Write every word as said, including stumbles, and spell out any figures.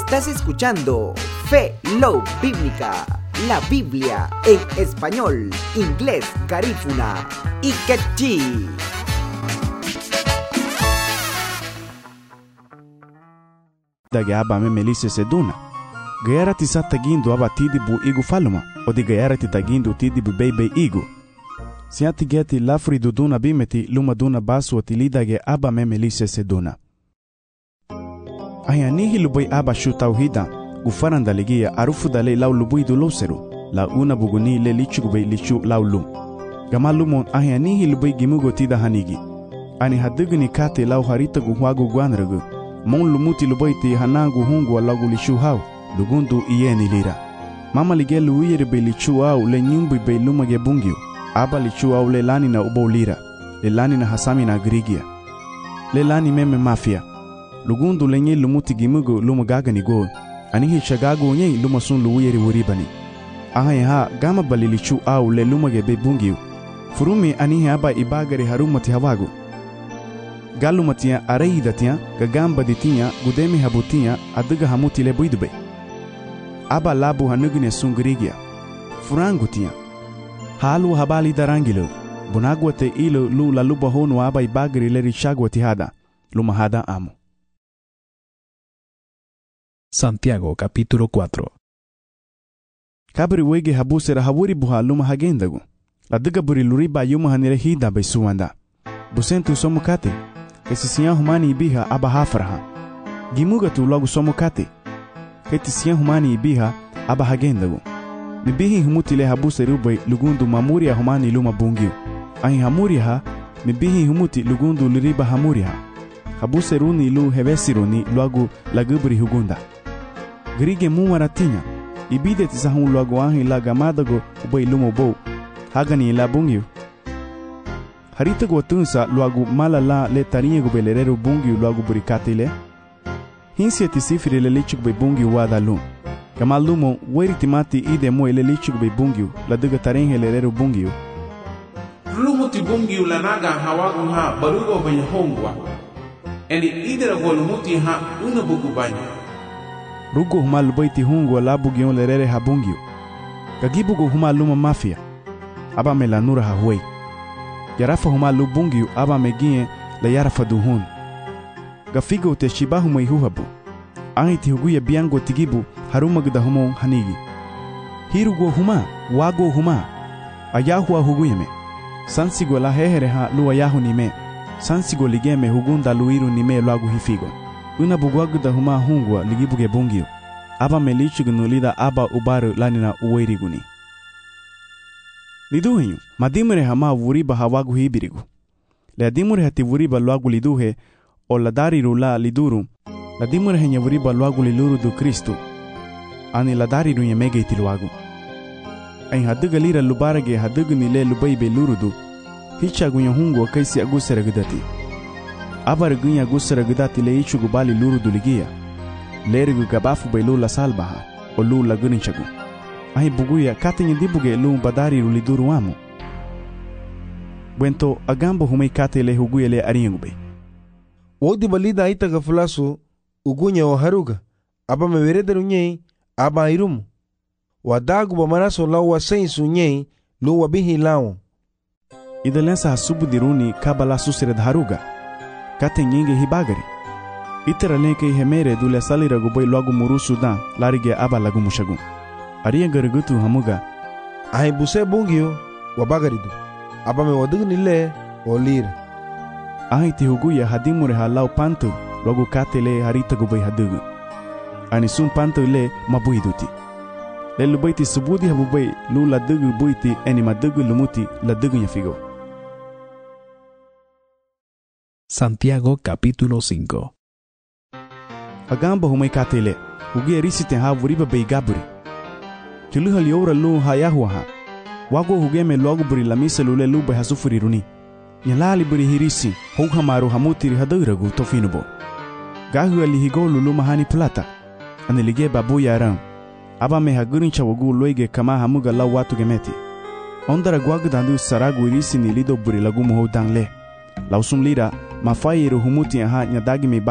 Estás escuchando Fe, Love Bíblica, la Biblia en español, inglés, garífuna y quechí. Dage aba me melise seduna. Gayara ti sa tagindo aba tidibu igu faluma, o di gayara ti tagindo tidibu bebe igu. Siati geti lafri duduna bimeti luma duna basu ati lidage aba me melise seduna. Ayanihi lubay aba shu tauhida, gufaran daligia arufu dale lau lubui du loseru, la una buguni le lichu gubay lichu lau lum. Gamalumon ayanihi lubay gimugo tida hanigi. Ani haduguni kate lau harita guhuagu guanragu. Mon lumuti lubaiti hanangu hungu alagu lichu hau, lugundu ieni lira. Mama lige luire be lichu au le nyumbu be lumage bungiu. Aba lichu au le lani na ubo lira, le lani na hasami na grigia. Le lani meme mafia. Lugundu le nye lumuti gimugu lumagaga ni go. Anihi shagagu nye lumasun luire wuribani. Aha ha gama bali lichu au le lumage be bungiu. Furumi anihi aba ibagari harumati hawagu. Galumatia areidatia gagamba ditia gudeme habutia aduga hamuti le buidube. Aba labu hanugine sungrigia. Furangutia. Halu habali darangilo. Bunagwate ilo lu la luba honu aba ibagri le rishagwati hada. Lumahada amo. Santiago capítulo cuatro. Kabri wege habusera hawuri buha luma hagendagu. La duga buri luriba yuma hanire hida besuanda. Busentu somukate. Kesisian humani ibiha aba hafraha. Gimuga tu logo somukate. Ketisian humani ibiha aba hagendagu. Mibihi humuti le habuse rubai lugundu mamuria humani luma bungiu. Ahi hamuria ha, mibihi humuti lugundu luriba hamuria ha. Habuse runi lu hevesiruni logo lagubri hugunda. Grige mumaratinya. Ibide tisahun logo ahi la gamadago ubai lumo bou. Hagani la bungiu. Harita go tunsa logo malala le tarinha go belereru bungiu logo burikate le. Hinsi ati sifiri le lichuk be bungiu wada lum. Kamalumo weri timati ide mo ele lichuk be bungiu la duga tarinha lereru bungiu. Lumuti bungiu la naga hawagu ha barugo banya hongwa. Eni idera go lumuti ha una bugu banya. Rugo huma lubaiti hungwa la bugion lerere ha bungiu. Gagibugo huma luma mafia. Aba melanura ha huei. Yarafa huma lu bungiu aba megie la yarafa duhun. Gafigo te shibahu mai huhabu. Ahiti huguya biango tigibu harumagda humo hanigi. Hirugo huma, wago huma. Ayahua huguyeme. Sansigo la hehere ha lu ayahu nime. Sansigo ligeme hugunda luiru nime lagu hifigo. Una bugwagda huma hungwa ligibuge bungiu. Aba melichugnu lida aba ubaru lanina uweiriguni. Liduhenyu, madimure hama wuriba hawagu hibirigu. Le adimure hati wuriba luagu liduhe, o la dariru la liduru, la dimure henya wuriba luagu liluru du Kristu, ani la dariru nyemege iti luagu. Ain haduga lira lubarage haduga nile lubaibe lurudu, hicha gunya hungu kaisi agusera gudati. Abar gunya agusera gudati le ichu gubali lurudu ligia, lerigu gabafu bai lula salbaha, o lula guninchagu. Ahi buguya kate dibuge lu badari ruliduru amo. Bwento agambo humei kate le huguya le ariangube. Wodi balida ita gafulasu ugunya wa haruga. Aba mewerederu nyei aba irumu. Wadagu ba maraso lau wa sensu nyei lu wabihi lau. Idalensa hasubu diruni kabala susire haruga. Kate nyenge hibagari. Itera lenke hemere dule salira gubay lagu murusu dan larige aba lagu mushagun. Aria garigutu hamuga. Ahi buse bungiu wabagaridu. Aba me wadugu nile olira. Ahi tihuguya hadimure halau pantu logo katele harita gubay hadugu. Ani sun pantu le mabuiduti. Le lubaiti subudi habubay lu la dugu buiti eni madugu lumuti la dugu nyafigo. Santiago capítulo cinco. Agamba humay katele. Hugia risite ha wuriba bay gaburi. Chuluha liora lu hayahuaha. Wago hugeme logo buri la misa lule lube hasufuri runi. Nyalali buri hirisi, houha maru hamutiri haduragu tofinubo. Gahu alihigo lulu mahani plata. Anilige babu yaram. Aba me hagurincha wagu loige kama hamuga lau watu gemeti. Ondara guagu dandu saragu irisi ni lido buri lagu muho dangle. Lausum lira, mafai iru humuti aha nyadagi me